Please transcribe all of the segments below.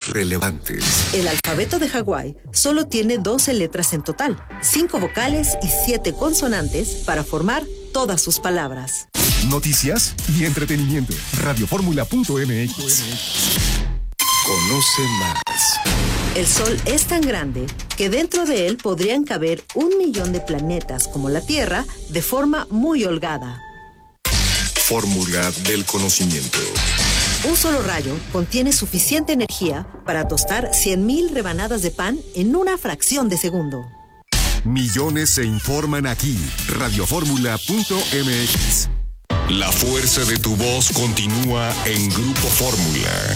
relevantes. El alfabeto de Hawái solo tiene 12 letras en total, 5 vocales y 7 consonantes para formar todas sus palabras. Noticias y entretenimiento. Radioformula.mx. Conoce más. El Sol es tan grande que dentro de él podrían caber 1 millón de planetas como la Tierra de forma muy holgada. Fórmula del conocimiento. Un solo rayo contiene suficiente energía para tostar 100,000 rebanadas de pan en una fracción de segundo. Millones se informan aquí. Radioformula.mx. La fuerza de tu voz continúa en Grupo Fórmula.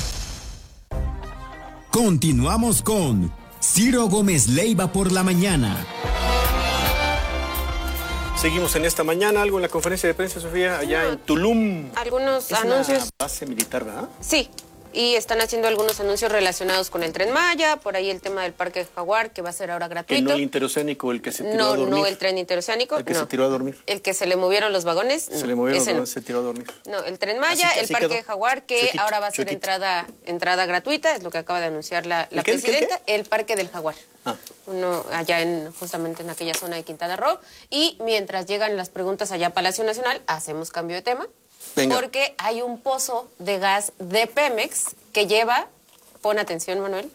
Continuamos con Ciro Gómez Leiva por la mañana. Seguimos en esta mañana, algo en la conferencia de prensa, Sofía, allá en Tulum. Algunos es anuncios. Una base militar, ¿verdad? Sí, y están haciendo algunos anuncios relacionados con el Tren Maya, por ahí el tema del Parque Jaguar, que va a ser ahora gratuito. Que no el interoceánico, el que se tiró a dormir. No, el tren interoceánico. El que se tiró a dormir. El que se le movieron los vagones. Se le movieron los vagones, se tiró a dormir. No, el Tren Maya, el Parque Jaguar, que ahora va a ser entrada gratuita, es lo que acaba de anunciar la presidenta. El Parque del Jaguar. Uno allá justamente en aquella zona de Quintana Roo. Y mientras llegan las preguntas allá a Palacio Nacional, hacemos cambio de tema. Venga. Porque hay un pozo de gas de Pemex que lleva, pon atención Manuel,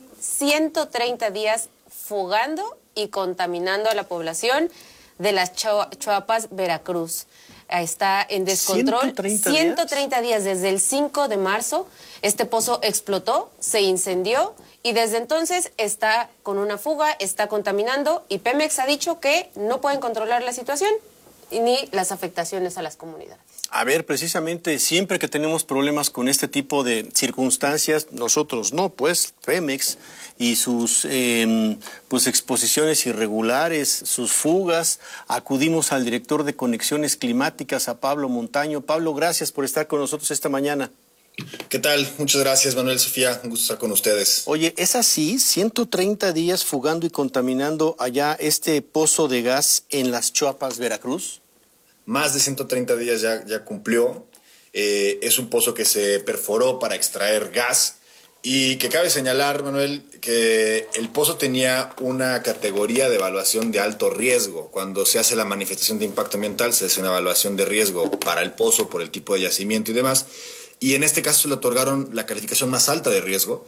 130 días fugando y contaminando a la población de las Chuapas, Veracruz. Está en descontrol. 130 días desde el 5 de marzo. Este pozo explotó, se incendió y desde entonces está con una fuga, está contaminando y Pemex ha dicho que no pueden controlar la situación ni las afectaciones a las comunidades. A ver, precisamente siempre que tenemos problemas con este tipo de circunstancias, nosotros no, pues Pemex y sus pues exposiciones irregulares, sus fugas, acudimos al director de Conexiones Climáticas, a Pablo Montaño. Pablo, gracias por estar con nosotros esta mañana. ¿Qué tal? Muchas gracias, Manuel, Sofía, un gusto estar con ustedes. Oye, ¿es así? 130 días fugando y contaminando allá este pozo de gas en las Chuapas, Veracruz. Más de 130 días ya cumplió. Es un pozo que se perforó para extraer gas y que cabe señalar, Manuel, que el pozo tenía una categoría de evaluación de alto riesgo. Cuando se hace la manifestación de impacto ambiental, se hace una evaluación de riesgo para el pozo por el tipo de yacimiento y demás. Y en este caso se le otorgaron la calificación más alta de riesgo.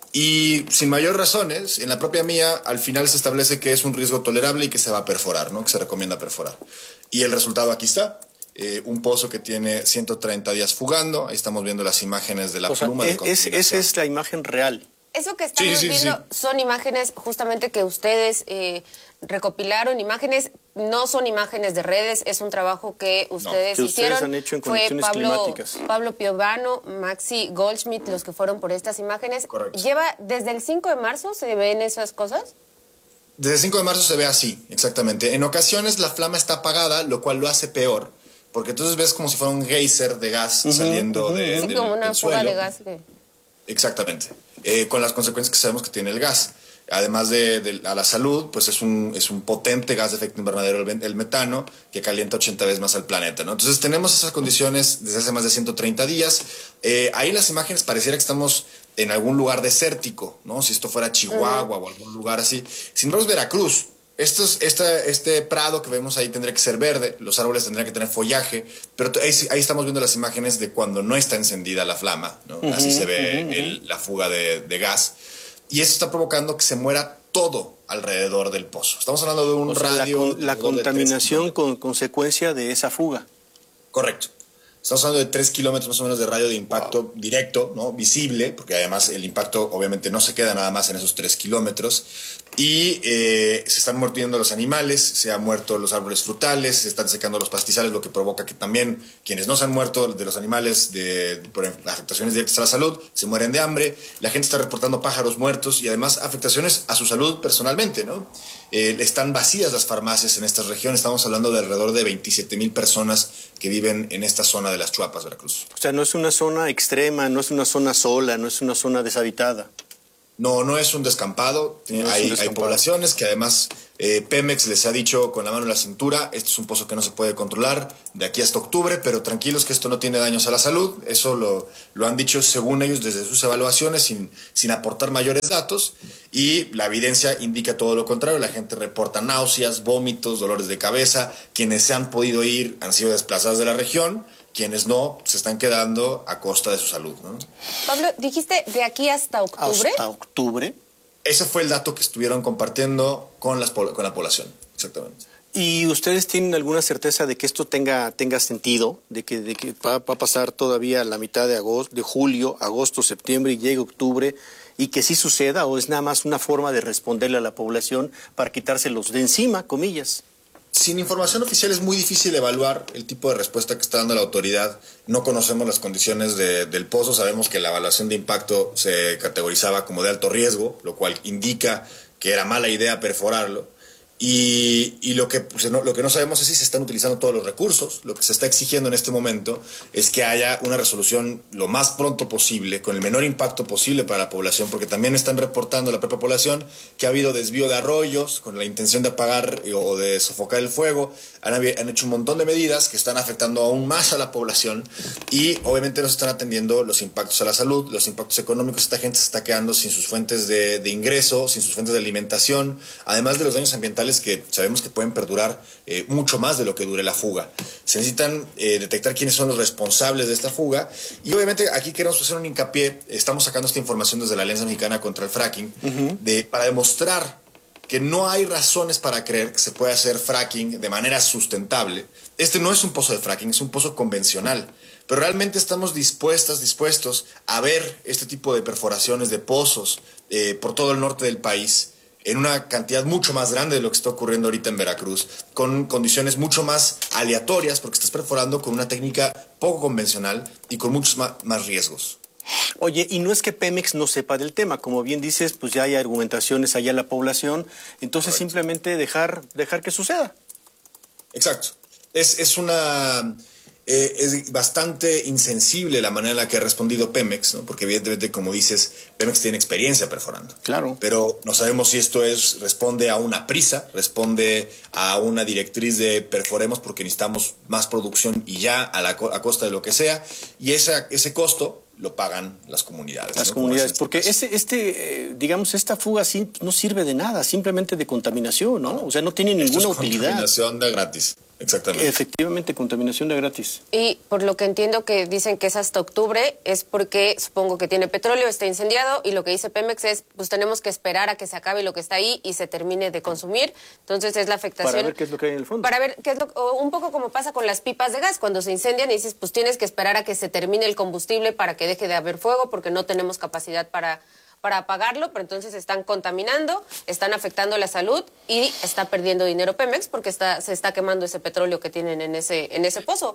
Y sin mayor razones, en la propia mía, al final se establece que es un riesgo tolerable y que se va a perforar, ¿no? Que se recomienda perforar. Y el resultado aquí está. Un pozo que tiene 130 días fugando. Ahí estamos viendo las imágenes de la pluma de contaminación. Esa es la imagen real. Eso que estamos viendo son imágenes justamente que ustedes recopilaron, imágenes, no son imágenes de redes, es un trabajo que ustedes hicieron. Ustedes han hecho en Conexiones Climáticas. Pablo Piovano, Maxi Goldschmidt, los que fueron por estas imágenes. Correcto. Desde el 5 de marzo se ven esas cosas. Desde el 5 de marzo se ve así, exactamente. En ocasiones la flama está apagada, lo cual lo hace peor, porque entonces ves como si fuera un geyser de gas saliendo del como una fuga suelo. de gas. Exactamente. Con las consecuencias que sabemos que tiene el gas. Además a la salud, pues es un potente gas de efecto invernadero, el metano, que calienta 80 veces más al planeta, ¿no? Entonces tenemos esas condiciones desde hace más de 130 días. Ahí en las imágenes pareciera que estamos en algún lugar desértico, ¿no? Si esto fuera Chihuahua o algún lugar así. Sin embargo, es Veracruz. Este prado que vemos ahí tendría que ser verde, los árboles tendrían que tener follaje, pero ahí estamos viendo las imágenes de cuando no está encendida la flama, ¿no? Así se ve la fuga de gas. Y eso está provocando que se muera todo alrededor del pozo. Estamos hablando de un radio... La contaminación con consecuencia de esa fuga. Correcto. Estamos hablando de 3 kilómetros más o menos de radio de impacto directo, ¿no? Visible, porque además el impacto obviamente no se queda nada más en esos 3 kilómetros. Y se están muriendo los animales, se han muerto los árboles frutales, se están secando los pastizales, lo que provoca que también quienes no se han muerto de los animales por afectaciones directas a la salud se mueren de hambre. La gente está reportando pájaros muertos y además afectaciones a su salud personalmente, ¿no? Están vacías las farmacias en estas regiones. Estamos hablando de alrededor de 27,000 personas que viven en esta zona de las Chuapas, Veracruz. O sea, no es una zona extrema, no es una zona sola, no es una zona deshabitada. No es un descampado. Hay poblaciones que además Pemex les ha dicho con la mano en la cintura, este es un pozo que no se puede controlar de aquí hasta octubre, pero tranquilos que esto no tiene daños a la salud. Eso lo han dicho según ellos desde sus evaluaciones sin aportar mayores datos, y la evidencia indica todo lo contrario. La gente reporta náuseas, vómitos, dolores de cabeza. Quienes se han podido ir han sido desplazados de la región. Quienes no, se están quedando a costa de su salud, ¿no? Pablo, dijiste de aquí hasta octubre. ¿Hasta octubre? Ese fue el dato que estuvieron compartiendo con la población, exactamente. ¿Y ustedes tienen alguna certeza de que esto tenga sentido? ¿De que va a pasar todavía la mitad de julio, agosto, septiembre y llegue octubre y que sí suceda? ¿O es nada más una forma de responderle a la población para quitárselos de encima, comillas? Sin información oficial es muy difícil evaluar el tipo de respuesta que está dando la autoridad. No conocemos las condiciones del pozo. Sabemos que la evaluación de impacto se categorizaba como de alto riesgo, lo cual indica que era mala idea perforarlo. Y lo que no sabemos es si se están utilizando todos los recursos. Lo que se está exigiendo en este momento es que haya una resolución lo más pronto posible, con el menor impacto posible para la población, porque también están reportando la propia población que ha habido desvío de arroyos con la intención de apagar o de sofocar el fuego. Han hecho un montón de medidas que están afectando aún más a la población, y obviamente no se están atendiendo los impactos a la salud, los impactos económicos. Esta gente se está quedando sin sus fuentes de ingreso, sin sus fuentes de alimentación, además de los daños ambientales que sabemos que pueden perdurar mucho más de lo que dure la fuga. Se necesitan detectar quiénes son los responsables de esta fuga, y obviamente aquí queremos hacer un hincapié. Estamos sacando esta información desde la Alianza Mexicana contra el Fracking, para demostrar que no hay razones para creer que se puede hacer fracking de manera sustentable. Este no es un pozo de fracking, es un pozo convencional, pero realmente estamos dispuestos a ver este tipo de perforaciones de pozos por todo el norte del país, en una cantidad mucho más grande de lo que está ocurriendo ahorita en Veracruz, con condiciones mucho más aleatorias, porque estás perforando con una técnica poco convencional y con muchos más riesgos. Oye, y no es que Pemex no sepa del tema, como bien dices, pues ya hay argumentaciones allá en la población, entonces correcto, simplemente dejar que suceda. Exacto. Es bastante insensible la manera en la que ha respondido Pemex, ¿no? Porque evidentemente, como dices, Pemex tiene experiencia perforando. Claro. Pero no sabemos si esto responde a una prisa, responde a una directriz de perforemos porque necesitamos más producción y ya a costa de lo que sea, y ese costo lo pagan las comunidades. Las, ¿no?, comunidades, porque digamos, esta fuga sí no sirve de nada, simplemente de contaminación, ¿no? O sea, no tiene ninguna utilidad. Contaminación de gratis. Exactamente. Efectivamente, contaminación de gratis. Y por lo que entiendo que dicen que es hasta octubre, es porque supongo que tiene petróleo, está incendiado, y lo que dice Pemex es, pues tenemos que esperar a que se acabe lo que está ahí y se termine de consumir. Entonces es la afectación. Para ver qué es lo que hay en el fondo. Para ver qué es un poco como pasa con las pipas de gas, cuando se incendian y dices, pues tienes que esperar a que se termine el combustible para que deje de haber fuego, porque no tenemos capacidad para apagarlo, pero entonces están contaminando, están afectando la salud y está perdiendo dinero Pemex porque se está quemando ese petróleo que tienen en ese pozo.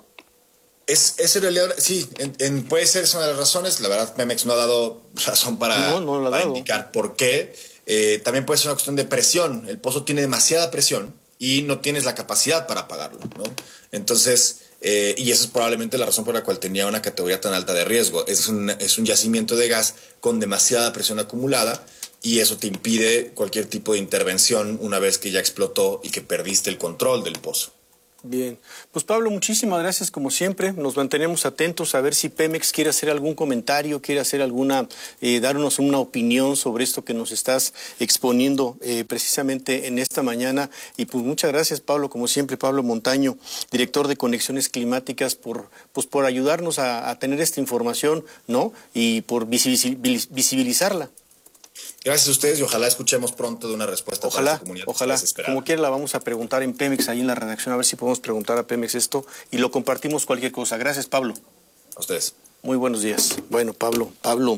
Es en realidad, sí, puede ser esa una de las razones. La verdad, Pemex no ha dado razón para indicar por qué. También puede ser una cuestión de presión. El pozo tiene demasiada presión y no tienes la capacidad para apagarlo, ¿no? Entonces, y esa es probablemente la razón por la cual tenía una categoría tan alta de riesgo. Es un yacimiento de gas con demasiada presión acumulada, y eso te impide cualquier tipo de intervención una vez que ya explotó y que perdiste el control del pozo. Bien, pues Pablo, muchísimas gracias como siempre. Nos mantenemos atentos a ver si Pemex quiere hacer algún comentario, quiere hacer darnos una opinión sobre esto que nos estás exponiendo precisamente en esta mañana. Y pues muchas gracias, Pablo, como siempre, Pablo Montaño, director de Conexiones Climáticas, por ayudarnos a tener esta información, ¿no? Y por visibilizarla. Gracias a ustedes, y ojalá escuchemos pronto de una respuesta para esta comunidad. Ojalá, como quiera la vamos a preguntar en Pemex, ahí en la redacción, a ver si podemos preguntar a Pemex esto y lo compartimos cualquier cosa. Gracias, Pablo. A ustedes. Muy buenos días. Bueno, Pablo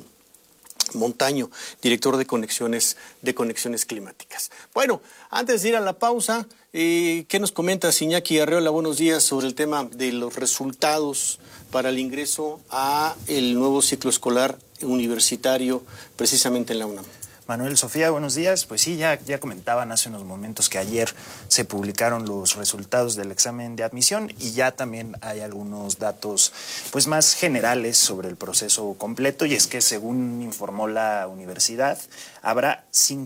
Montaño, director de Conexiones Climáticas. Bueno, antes de ir a la pausa, ¿qué nos comenta Iñaki Arreola? Buenos días, sobre el tema de los resultados para el ingreso a el nuevo ciclo escolar universitario precisamente en la UNAM. Manuel, Sofía, buenos días. Pues sí, ya comentaban hace unos momentos que ayer se publicaron los resultados del examen de admisión y ya también hay algunos datos pues más generales sobre el proceso completo, y es que según informó la universidad habrá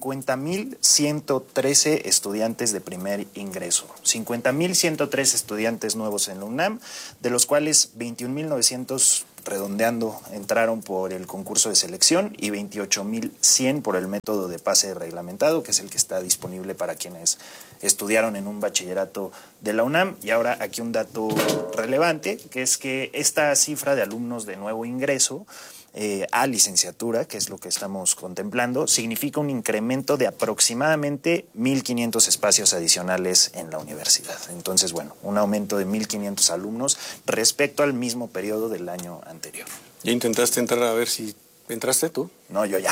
50,113 estudiantes de primer ingreso, 50,103 estudiantes nuevos en la UNAM, de los cuales 21,900 redondeando entraron por el concurso de selección y 28,100 por el método de pase reglamentado, que es el que está disponible para quienes estudiaron en un bachillerato de la UNAM. Y ahora aquí un dato relevante, que es que esta cifra de alumnos de nuevo ingreso a licenciatura, que es lo que estamos contemplando, significa un incremento de aproximadamente 1,500 espacios adicionales en la universidad. Entonces, bueno, un aumento de 1,500 alumnos respecto al mismo periodo del año anterior. ¿Ya intentaste entrar a ver si entraste tú? No, yo ya.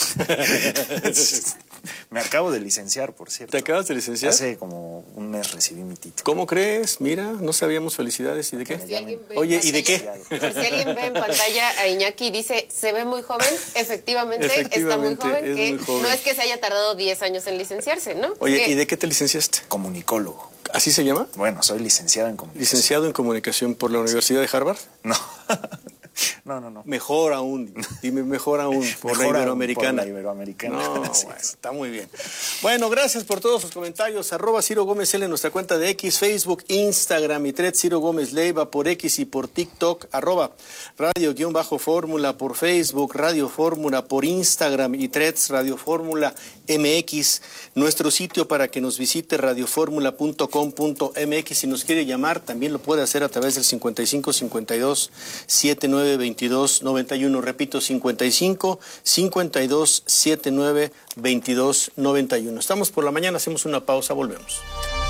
Me acabo de licenciar, por cierto. ¿Te acabas de licenciar? Hace como un mes recibí mi título. ¿Cómo crees? Mira, no sabíamos. Felicidades. ¿Y de qué? Oye, ¿y de qué? Por si alguien ve en pantalla a Iñaki, dice, se ve muy joven. Efectivamente está muy joven. Muy joven. No es que se haya tardado 10 años en licenciarse, ¿no? Oye, ¿y de qué te licenciaste? Comunicólogo. ¿Así se llama? Bueno, soy licenciado en comunicación. ¿Licenciado en comunicación por la Universidad de Harvard? No. No. Mejor aún, dime mejor aún, por la Iberoamericana. Por la Iberoamericana. No, sí, bueno, está muy bien. Bueno, gracias por todos sus comentarios. @Ciro Gómez L en nuestra cuenta de X, Facebook, Instagram y Threads, Ciro Gómez Leiva por X y por TikTok, @Radio_Fórmula por Facebook, Radio Fórmula por Instagram y Threads, Radio Fórmula MX. Nuestro sitio para que nos visite, radioformula.com.mx. Si nos quiere llamar, también lo puede hacer a través del 5552-792291. Repito, 5552-792291. Estamos por la mañana, hacemos una pausa, volvemos.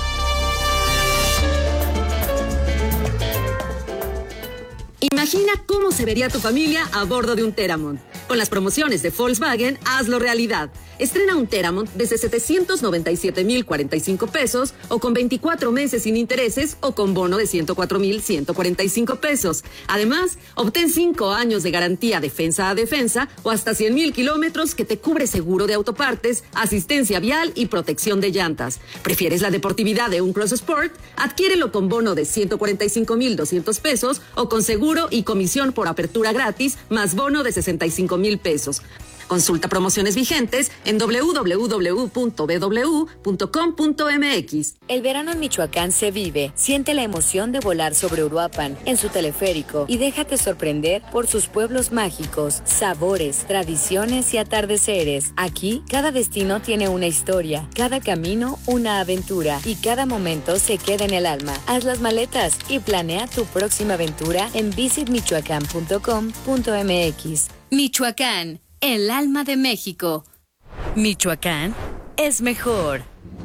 Imagina cómo se vería tu familia a bordo de un Teramont. Con las promociones de Volkswagen, hazlo realidad. Estrena un Teramont desde 797,045 pesos o con 24 meses sin intereses o con bono de 104,145 pesos. Además, obtén 5 años de garantía defensa a defensa o hasta 100,000 kilómetros que te cubre seguro de autopartes, asistencia vial y protección de llantas. ¿Prefieres la deportividad de un Cross Sport? Adquiérelo con bono de 145,200 pesos o con seguro y comisión por apertura gratis más bono de 65,000 pesos. Consulta promociones vigentes en www.bw.com.mx. El verano en Michoacán se vive. Siente la emoción de volar sobre Uruapan en su teleférico y déjate sorprender por sus pueblos mágicos, sabores, tradiciones y atardeceres. Aquí, cada destino tiene una historia, cada camino una aventura y cada momento se queda en el alma. Haz las maletas y planea tu próxima aventura en visitmichoacán.com.mx. Michoacán, el alma de México. Michoacán es mejor.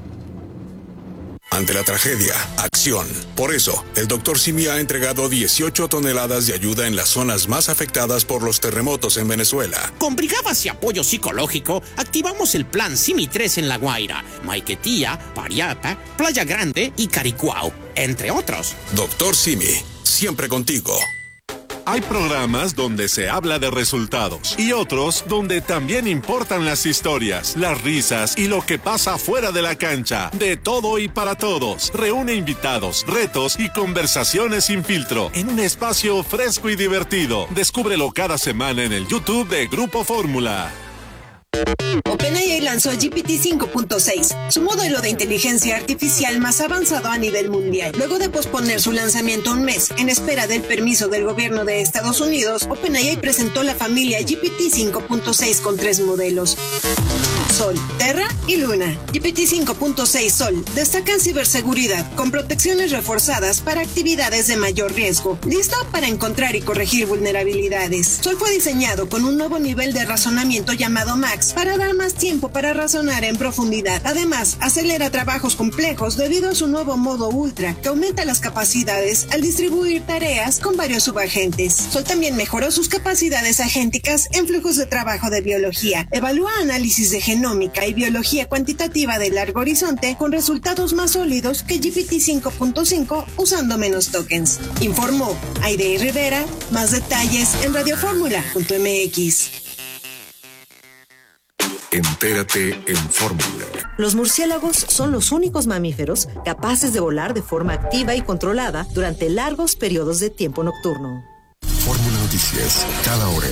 Ante la tragedia, acción. Por eso, el Dr. Simi ha entregado 18 toneladas de ayuda en las zonas más afectadas por los terremotos en Venezuela. Con brigadas y apoyo psicológico, activamos el Plan Simi 3 en La Guaira, Maiquetía, Pariapa, Playa Grande y Caricuao, entre otros. Dr. Simi, siempre contigo. Hay programas donde se habla de resultados y otros donde también importan las historias, las risas y lo que pasa fuera de la cancha. De todo y para todos. Reúne invitados, retos y conversaciones sin filtro en un espacio fresco y divertido. Descúbrelo cada semana en el YouTube de Grupo Fórmula. OpenAI lanzó GPT 5.6, su modelo de inteligencia artificial más avanzado a nivel mundial. Luego de posponer su lanzamiento un mes en espera del permiso del gobierno de Estados Unidos, OpenAI presentó la familia GPT 5.6 con 3 modelos: Sol, Terra y Luna. GPT 5.6 Sol destaca en ciberseguridad con protecciones reforzadas para actividades de mayor riesgo, listo para encontrar y corregir vulnerabilidades. Sol fue diseñado con un nuevo nivel de razonamiento llamado Max para dar más tiempo para razonar en profundidad. Además, acelera trabajos complejos debido a su nuevo modo Ultra, que aumenta las capacidades al distribuir tareas con varios subagentes. Sol también mejoró sus capacidades agénticas en flujos de trabajo de biología. Evalúa análisis de genómica y biología cuantitativa de largo horizonte con resultados más sólidos que GPT 5.5 usando menos tokens. Informó Aide Rivera. Más detalles en radioformula.mx. Entérate en Fórmula. Los murciélagos son los únicos mamíferos capaces de volar de forma activa y controlada durante largos periodos de tiempo nocturno. Fórmula Noticias, cada hora.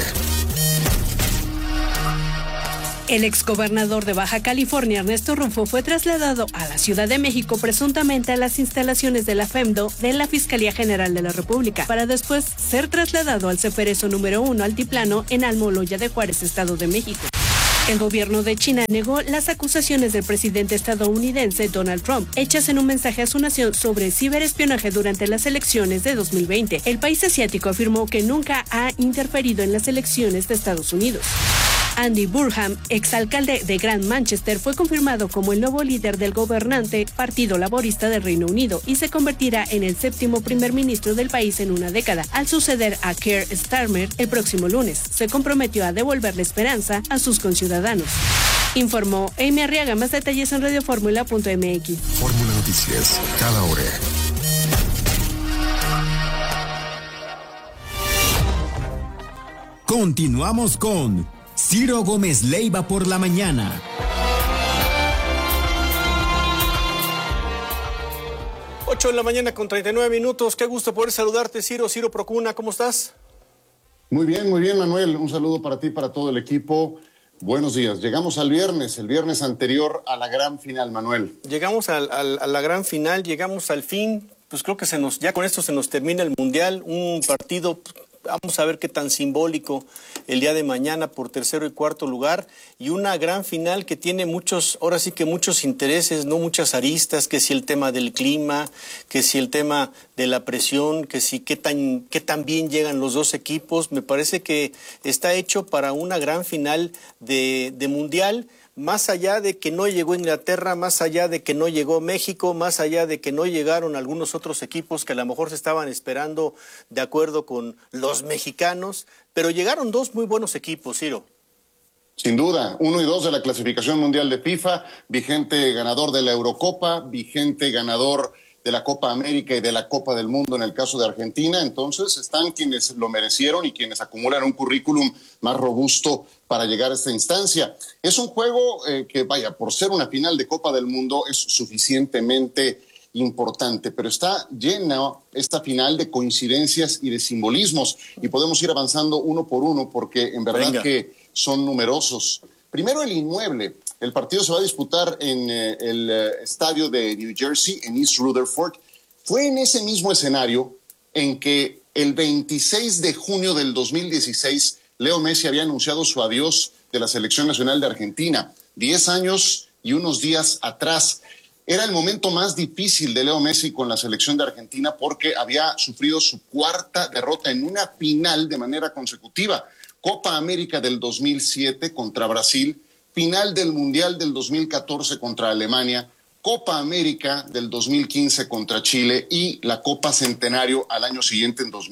El exgobernador de Baja California, Ernesto Rufo, fue trasladado a la Ciudad de México presuntamente a las instalaciones de la FEMDO de la Fiscalía General de la República, para después ser trasladado al Ceferezo número 1 Altiplano en Almoloya de Juárez, Estado de México. El gobierno de China negó las acusaciones del presidente estadounidense Donald Trump, hechas en un mensaje a su nación sobre ciberespionaje durante las elecciones de 2020. El país asiático afirmó que nunca ha interferido en las elecciones de Estados Unidos. Andy Burnham, exalcalde de Grand Manchester, fue confirmado como el nuevo líder del gobernante Partido Laborista del Reino Unido y se convertirá en el 7º primer ministro del país en una década, al suceder a Keir Starmer el próximo lunes. Se comprometió a devolver la esperanza a sus conciudadanos. Informó Amy Arriaga. Más detalles en radioformula.mx. Fórmula Noticias, cada hora. Continuamos con Ciro Gómez Leiva por la mañana. 8 de la mañana con 39 minutos. Qué gusto poder saludarte, Ciro. Ciro Procuna, ¿cómo estás? Muy bien, Manuel. Un saludo para ti y para todo el equipo. Buenos días. Llegamos al viernes, el viernes anterior a la gran final, Manuel. Llegamos a la gran final, llegamos al fin. Pues creo que ya con esto se nos termina el Mundial. Un partido, vamos a ver qué tan simbólico el día de mañana por tercero y cuarto lugar, y una gran final que tiene muchos intereses, no muchas aristas, que si el tema del clima, que si el tema de la presión, que si qué tan bien llegan los dos equipos. Me parece que está hecho para una gran final de Mundial. Más allá de que no llegó Inglaterra, más allá de que no llegó México, más allá de que no llegaron algunos otros equipos que a lo mejor se estaban esperando de acuerdo con los mexicanos, pero llegaron dos muy buenos equipos, Ciro. Sin duda, 1 y 2 de la clasificación mundial de FIFA, vigente ganador de la Eurocopa, vigente ganador de la Copa América y de la Copa del Mundo en el caso de Argentina. Entonces están quienes lo merecieron y quienes acumulan un currículum más robusto para llegar a esta instancia. Es un juego que, por ser una final de Copa del Mundo es suficientemente importante, pero está llena esta final de coincidencias y de simbolismos, y podemos ir avanzando uno por uno porque en verdad que son numerosos. Primero, el inmueble. El partido se va a disputar en el estadio de New Jersey, en East Rutherford. Fue en ese mismo escenario en que el 26 de junio del 2016 Leo Messi había anunciado su adiós de la Selección Nacional de Argentina. 10 años y unos días atrás. Era el momento más difícil de Leo Messi con la Selección de Argentina porque había sufrido su 4ª derrota en una final de manera consecutiva. Copa América del 2007 contra Brasil, final del Mundial del 2014 contra Alemania, Copa América del 2015 contra Chile y la Copa Centenario al año siguiente en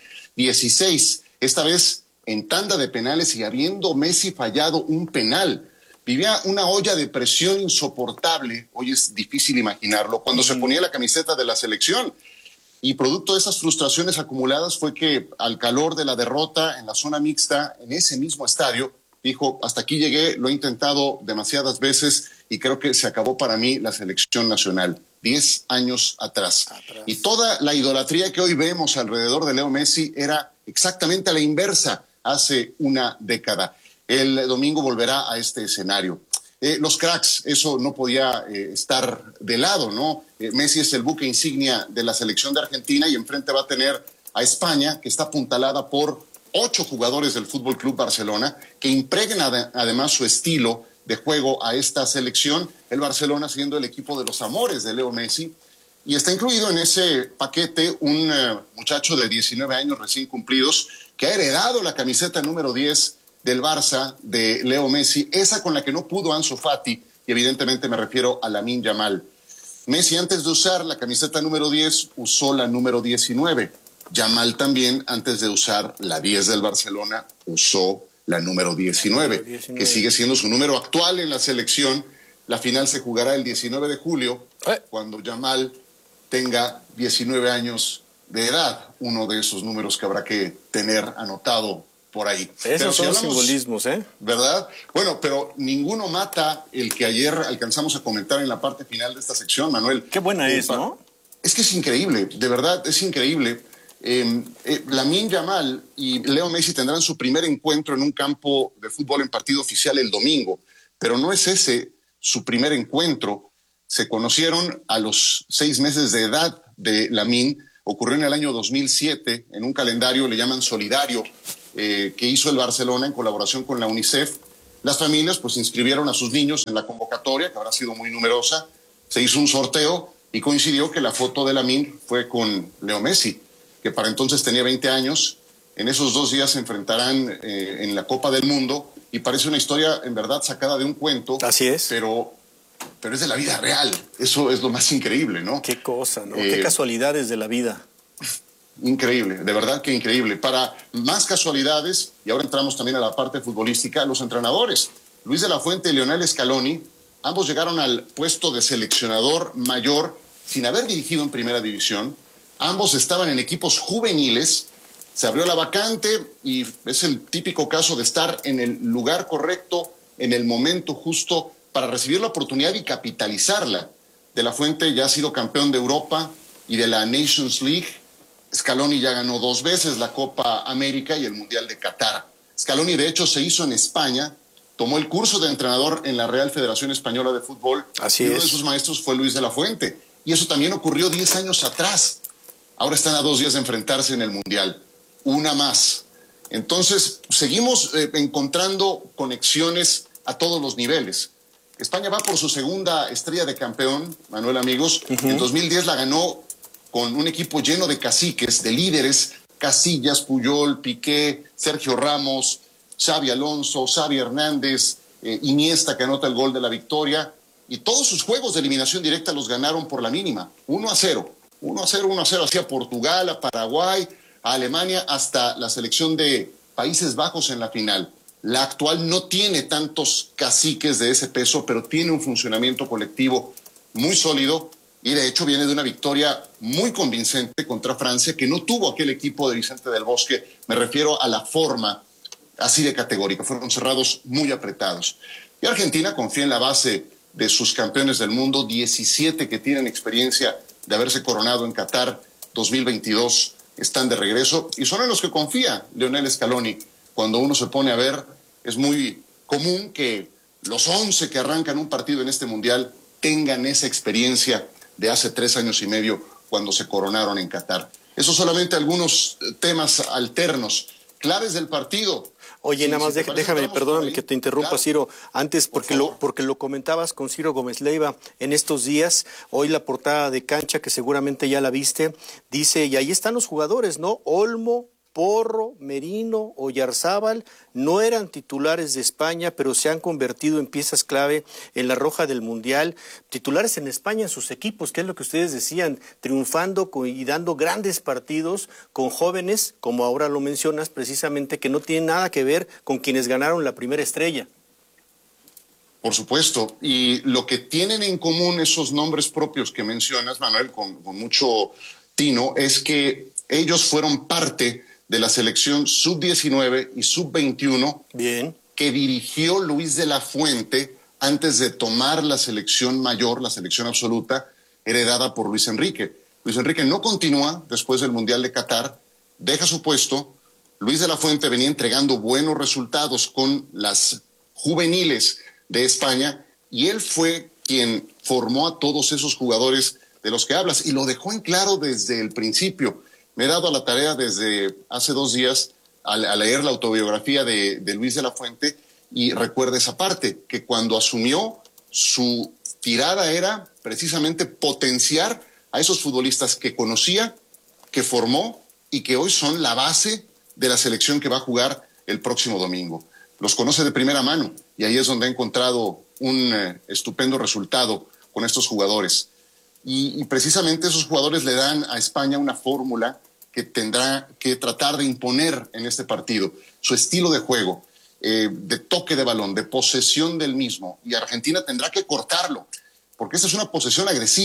2016. Esta vez en tanda de penales y habiendo Messi fallado un penal. Vivía una olla de presión insoportable, hoy es difícil imaginarlo, cuando se ponía la camiseta de la selección. Y producto de esas frustraciones acumuladas fue que al calor de la derrota en la zona mixta, en ese mismo estadio, dijo, hasta aquí llegué, lo he intentado demasiadas veces y creo que se acabó para mí la selección nacional, 10 años atrás. Y toda la idolatría que hoy vemos alrededor de Leo Messi era exactamente a la inversa hace una década. El domingo volverá a este escenario. Los cracks, eso no podía estar de lado, ¿no? Messi es el buque insignia de la selección de Argentina y enfrente va a tener a España, que está apuntalada por 8 jugadores del Fútbol Club Barcelona, que impregna además su estilo de juego a esta selección, el Barcelona siendo el equipo de los amores de Leo Messi. Y está incluido en ese paquete un muchacho de 19 años recién cumplidos, que ha heredado la camiseta número 10 del Barça de Leo Messi, esa con la que no pudo Ansu Fati, y evidentemente me refiero a Lamine Yamal. Messi, antes de usar la camiseta número 10, usó la número 19. Yamal también, antes de usar la 10 del Barcelona, usó la número 19, que sigue siendo su número actual en la selección. La final se jugará el 19 de julio, cuando Yamal tenga 19 años de edad, uno de esos números que habrá que tener anotado por ahí. Esos son simbolismos, ¿eh? ¿Verdad? Bueno, pero ninguno mata el que ayer alcanzamos a comentar en la parte final de esta sección, Manuel. Qué buena es, ¿no? Es que es increíble, de verdad, es increíble. Lamine Yamal y Leo Messi tendrán su primer encuentro en un campo de fútbol en partido oficial el domingo, pero no es ese su primer encuentro. Se conocieron a los 6 meses de edad de Lamine. Ocurrió en el año 2007 en un calendario, le llaman solidario, que hizo el Barcelona en colaboración con la UNICEF. Las familias pues inscribieron a sus niños en la convocatoria, que habrá sido muy numerosa. Se hizo un sorteo y coincidió que la foto de Lamine fue con Leo Messi, que para entonces tenía 20 años. En esos 2 días se enfrentarán en la Copa del Mundo y parece una historia en verdad sacada de un cuento. Así es. Pero es de la vida real. Eso es lo más increíble, ¿no? Qué cosa, ¿no? Qué casualidades de la vida. Increíble, de verdad que increíble. Para más casualidades, y ahora entramos también a la parte futbolística, los entrenadores. Luis de la Fuente y Lionel Scaloni, ambos llegaron al puesto de seleccionador mayor sin haber dirigido en primera división. Ambos estaban en equipos juveniles. Se abrió la vacante y es el típico caso de estar en el lugar correcto, en el momento justo, para recibir la oportunidad y capitalizarla. De la Fuente ya ha sido campeón de Europa y de la Nations League. Scaloni ya ganó 2 veces la Copa América y el Mundial de Qatar. Scaloni, de hecho, se hizo en España, tomó el curso de entrenador en la Real Federación Española de Fútbol. Así y es. uno de sus maestros fue Luis de la Fuente. Y eso también ocurrió 10 años atrás. Ahora están a 2 días de enfrentarse en el Mundial. Una más. Entonces, seguimos encontrando conexiones a todos los niveles. España va por su segunda estrella de campeón, Manuel, amigos. En 2010 la ganó con un equipo lleno de caciques, de líderes, Casillas, Puyol, Piqué, Sergio Ramos, Xavi Alonso, Xavi Hernández, Iniesta, que anota el gol de la victoria. Y todos sus juegos de eliminación directa los ganaron por la mínima, 1-0. 1-0 hacia Portugal, a Paraguay, a Alemania, hasta la selección de Países Bajos en la final. La actual no tiene tantos caciques de ese peso, pero tiene un funcionamiento colectivo muy sólido y de hecho viene de una victoria muy convincente contra Francia, que no tuvo aquel equipo de Vicente del Bosque. Me refiero a la forma así de categórica, fueron cerrados muy apretados. Y Argentina confía en la base de sus campeones del mundo, 17 que tienen experiencia de haberse coronado en Qatar 2022, están de regreso y son en los que confía Lionel Scaloni. Cuando uno se pone a ver, es muy común que los 11 que arrancan un partido en este Mundial tengan esa experiencia de hace 3 años y medio cuando se coronaron en Qatar. Eso solamente algunos temas alternos, claves del partido. Oye, nada más déjame, perdóname que te interrumpa, claro, Ciro, antes porque lo comentabas con Ciro Gómez Leiva en estos días. Hoy la portada de Cancha, que seguramente ya la viste, dice, y ahí están los jugadores, ¿no? Olmo, Porro, Merino, Oyarzábal no eran titulares de España, pero se han convertido en piezas clave en la roja del Mundial. Titulares en España en sus equipos, que es lo que ustedes decían, triunfando y dando grandes partidos con jóvenes, como ahora lo mencionas, precisamente, que no tienen nada que ver con quienes ganaron la primera estrella. Por supuesto, y lo que tienen en común esos nombres propios que mencionas, Manuel, con mucho tino, es que ellos fueron parte de la selección sub-19 y sub-21 que dirigió Luis de la Fuente antes de tomar la selección mayor, la selección absoluta, heredada por Luis Enrique. Luis Enrique no continúa después del Mundial de Qatar, deja su puesto. Luis de la Fuente venía entregando buenos resultados con las juveniles de España y él fue quien formó a todos esos jugadores de los que hablas y lo dejó en claro desde el principio. Me he dado a la tarea desde hace 2 días a leer la autobiografía de Luis de la Fuente y recuerda esa parte, que cuando asumió su tirada era precisamente potenciar a esos futbolistas que conocía, que formó y que hoy son la base de la selección que va a jugar el próximo domingo. Los conoce de primera mano y ahí es donde ha encontrado un estupendo resultado con estos jugadores. Y precisamente esos jugadores le dan a España una fórmula que tendrá que tratar de imponer en este partido. Su estilo de juego, de toque de balón, de posesión del mismo. Y Argentina tendrá que cortarlo, porque esta es una posesión agresiva,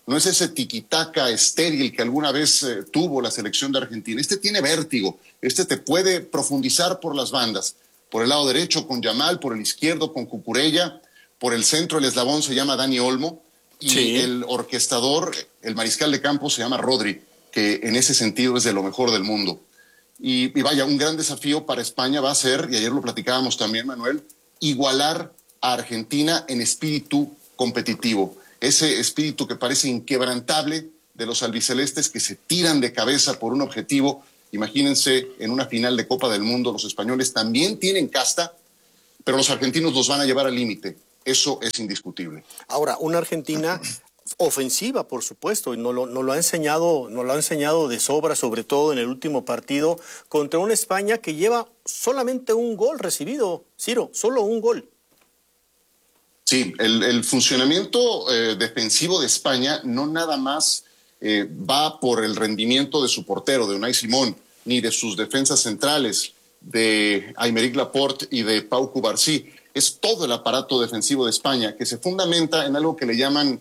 no es ese tiquitaca estéril que alguna vez tuvo la selección de Argentina. Este tiene vértigo, este te puede profundizar por las bandas, por el lado derecho con Yamal, por el izquierdo con Cucurella, por el centro el eslabón se llama Dani Olmo, y el orquestador, el mariscal de campo se llama Rodri, que en ese sentido es de lo mejor del mundo. Y vaya, un gran desafío para España va a ser, y ayer lo platicábamos también, Manuel, igualar a Argentina en espíritu competitivo. Ese espíritu que parece inquebrantable de los albicelestes que se tiran de cabeza por un objetivo. Imagínense, en una final de Copa del Mundo, los españoles también tienen casta, pero los argentinos los van a llevar al límite. Eso es indiscutible. Ahora, una Argentina ofensiva, por supuesto, y nos lo ha enseñado de sobra, sobre todo en el último partido, contra una España que lleva solamente un gol recibido, Ciro, solo un gol. Sí, el funcionamiento defensivo de España no nada más va por el rendimiento de su portero, de Unai Simón, ni de sus defensas centrales, de Aymeric Laporte y de Pau Cubarsí. Es todo el aparato defensivo de España que se fundamenta en algo que le llaman,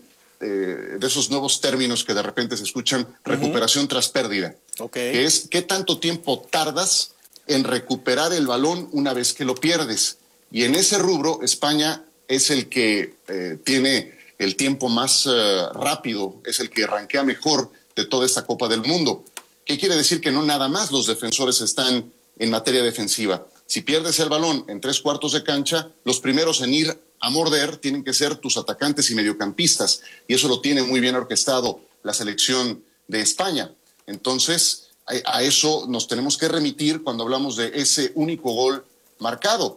de esos nuevos términos que de repente se escuchan, recuperación tras pérdida. Que es qué tanto tiempo tardas en recuperar el balón una vez que lo pierdes. Y en ese rubro, España es el que tiene el tiempo más rápido, es el que rankea mejor de toda esta Copa del Mundo. ¿Qué quiere decir? Que no nada más los defensores están en materia defensiva. Si pierdes el balón en 3/4 de cancha, los primeros en ir a morder tienen que ser tus atacantes y mediocampistas, y eso lo tiene muy bien orquestado la selección de España. Entonces, a eso nos tenemos que remitir cuando hablamos de ese único gol marcado.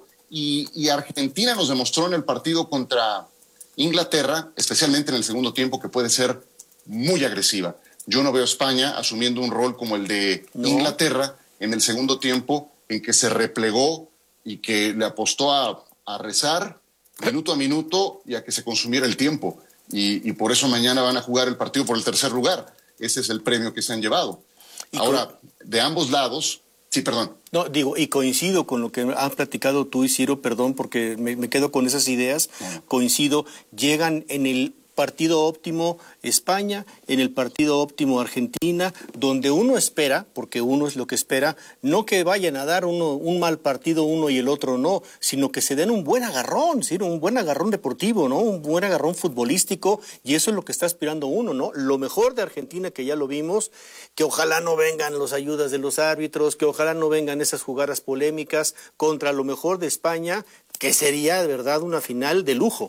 Y Argentina nos demostró en el partido contra Inglaterra, especialmente en el segundo tiempo, que puede ser muy agresiva. Yo no veo a España asumiendo un rol como el de Inglaterra en el segundo tiempo, en que se replegó y que le apostó a rezar minuto a minuto y a que se consumiera el tiempo. Y por eso mañana van a jugar el partido por el tercer lugar. Ese es el premio que se han llevado. Ahora, de ambos lados... Sí, perdón. No, digo, y coincido con lo que has platicado tú y Ciro, perdón, porque me quedo con esas ideas. Coincido, llegan en el partido óptimo España, en el partido óptimo Argentina, donde uno espera, porque uno es lo que espera, no que vayan a dar un mal partido uno y el otro no, sino que se den un buen agarrón, ¿sí? Un buen agarrón deportivo, ¿no? Un buen agarrón futbolístico, y eso es lo que está aspirando uno, ¿no? Lo mejor de Argentina, que ya lo vimos, que ojalá no vengan las ayudas de los árbitros, que ojalá no vengan esas jugadas polémicas, contra lo mejor de España, que sería de verdad una final de lujo.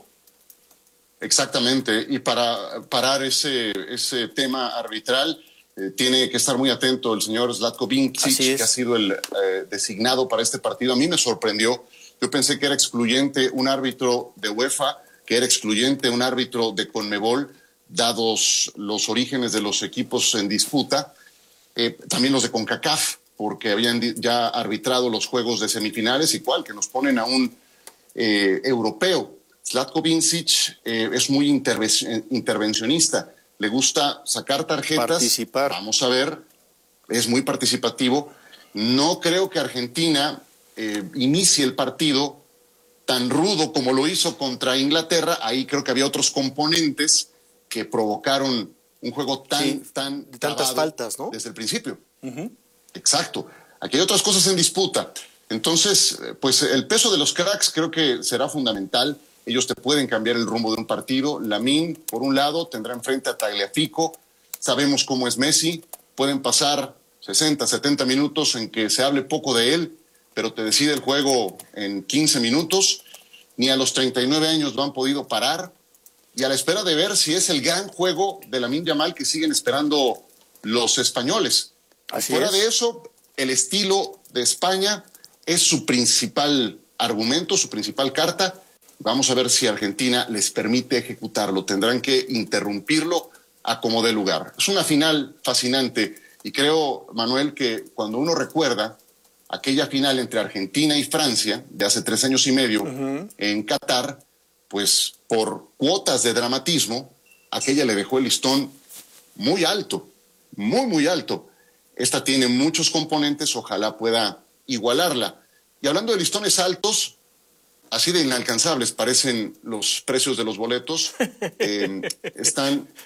Exactamente, y para parar ese tema arbitral tiene que estar muy atento el señor Zlatko Vincic, que ha sido el designado para este partido. A mí me sorprendió, yo pensé que era excluyente un árbitro de UEFA, que era excluyente un árbitro de CONMEBOL, dados los orígenes de los equipos en disputa, también los de CONCACAF, porque habían ya arbitrado los juegos de semifinales, igual que nos ponen a un europeo. Zlatko Vincic es muy intervencionista, le gusta sacar tarjetas, participar. Vamos a ver, es muy participativo. No creo que Argentina inicie el partido tan rudo como lo hizo contra Inglaterra. Ahí creo que había otros componentes que provocaron un juego tan tantas faltas, ¿no? Desde el principio. Exacto. Aquí hay otras cosas en disputa. Entonces, pues el peso de los cracks creo que será fundamental. Ellos te pueden cambiar el rumbo de un partido. Lamine, por un lado, tendrá enfrente a Tagliafico. Sabemos cómo es Messi. Pueden pasar 60, 70 minutos en que se hable poco de él, pero te decide el juego en 15 minutos. Ni a los 39 años lo han podido parar. Y a la espera de ver si es el gran juego de Lamine Yamal que siguen esperando los españoles. Fuera de eso, el estilo de España es su principal argumento, su principal carta. Vamos a ver si Argentina les permite ejecutarlo. Tendrán que interrumpirlo a como dé lugar. Es una final fascinante y creo, Manuel, que cuando uno recuerda aquella final entre Argentina y Francia de hace 3 años y medio en Qatar, pues por cuotas de dramatismo, aquella le dejó el listón muy alto, muy, muy alto. Esta tiene muchos componentes, ojalá pueda igualarla. Y hablando de listones altos, así de inalcanzables parecen los precios de los boletos. Están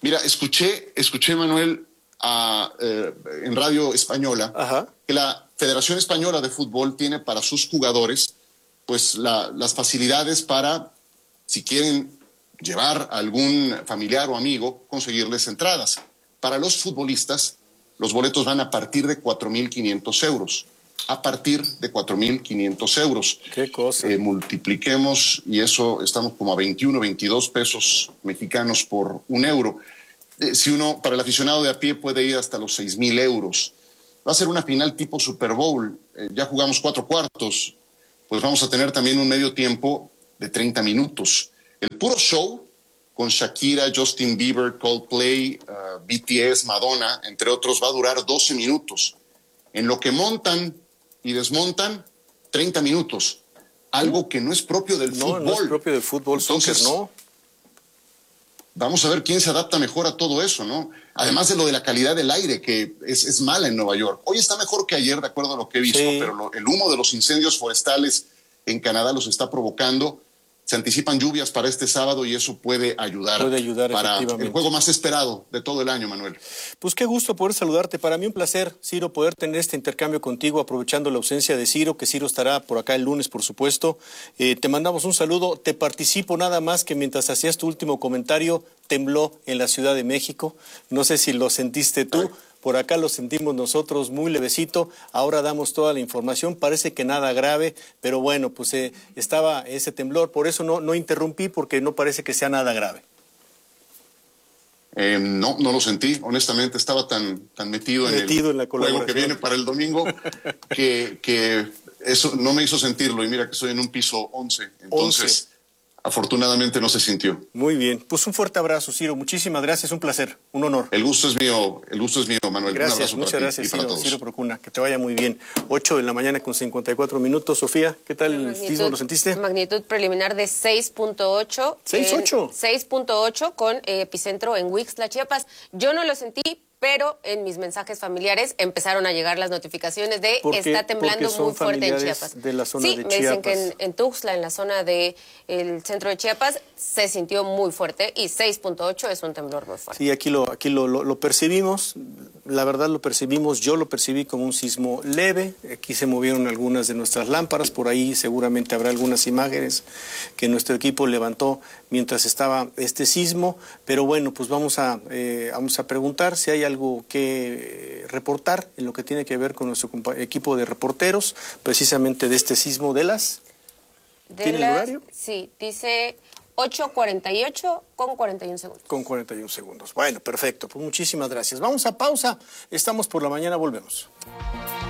Mira, escuché Manuel, en Radio Española, que la Federación Española de Fútbol tiene para sus jugadores pues las facilidades para, si quieren llevar a algún familiar o amigo, conseguirles entradas. Para los futbolistas, los boletos van a partir de 4.500 euros. A partir de 4.500 euros. ¿Qué cosa? Multipliquemos, y eso estamos como a 21, 22 pesos mexicanos por un euro. Si uno, para el aficionado de a pie, puede ir hasta los 6.000 euros. Va a ser una final tipo Super Bowl. Ya jugamos 4 cuartos. Pues vamos a tener también un medio tiempo de 30 minutos. El puro show, con Shakira, Justin Bieber, Coldplay, BTS, Madonna, entre otros, va a durar 12 minutos. En lo que montan y desmontan, 30 minutos. Algo que no es propio del fútbol. No es propio del fútbol. Entonces, soccer, ¿no? Vamos a ver quién se adapta mejor a todo eso, ¿no? Además de lo de la calidad del aire, que es mala en Nueva York. Hoy está mejor que ayer, de acuerdo a lo que he visto, pero el humo de los incendios forestales en Canadá los está provocando. Se anticipan lluvias para este sábado y eso puede ayudar para el juego más esperado de todo el año, Manuel. Pues qué gusto poder saludarte. Para mí un placer, Ciro, poder tener este intercambio contigo, aprovechando la ausencia de Ciro, que Ciro estará por acá el lunes, por supuesto. Te mandamos un saludo. Te participo nada más que mientras hacías tu último comentario, tembló en la Ciudad de México. No sé si lo sentiste tú. Por acá lo sentimos nosotros muy levecito. Ahora damos toda la información. Parece que nada grave, pero bueno, pues estaba ese temblor. Por eso no interrumpí, porque no parece que sea nada grave. No lo sentí. Honestamente, estaba tan metido en el juego que viene para el domingo que eso no me hizo sentirlo. Y mira que estoy en un piso 11. Entonces, afortunadamente no se sintió. Muy bien. Pues un fuerte abrazo, Ciro. Muchísimas gracias. Un placer. Un honor. El gusto es mío, Manuel. Gracias. Muchas gracias, Ciro Procuna. Que te vaya muy bien. 8 de la mañana con 54 minutos. Sofía, ¿qué tal el sismo? ¿Lo sentiste? Magnitud preliminar de 6.8. 6.8 con epicentro en Huixtla, Chiapas. Yo no lo sentí, pero en mis mensajes familiares empezaron a llegar las notificaciones de está temblando muy fuerte en Chiapas. De la zona de me dicen que en Tuxtla, en la zona del centro de Chiapas, se sintió muy fuerte y 6.8 es un temblor muy fuerte. Sí, aquí lo percibimos, la verdad lo percibimos, yo lo percibí como un sismo leve. Aquí se movieron algunas de nuestras lámparas, por ahí seguramente habrá algunas imágenes que nuestro equipo levantó mientras estaba este sismo, pero bueno, pues vamos a preguntar si hay algo que reportar en lo que tiene que ver con nuestro equipo de reporteros, precisamente de este sismo de las... ¿Tiene el horario? Sí, dice 8:48 con 41 segundos. Con 41 segundos. Bueno, perfecto. Pues muchísimas gracias. Vamos a pausa. Estamos por la mañana, volvemos.